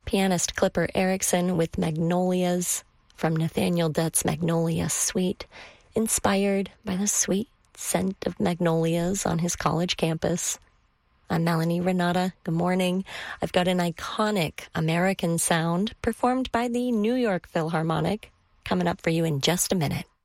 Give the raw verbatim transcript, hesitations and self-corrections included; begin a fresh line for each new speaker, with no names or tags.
Pianist Clipper Erickson with Magnolias from Nathaniel Dutt's Magnolia Suite, inspired by the sweet scent of magnolias on his college campus. I'm Melanie Renata. Good morning. I've got an iconic American sound performed by the New York Philharmonic coming up for you in just a minute.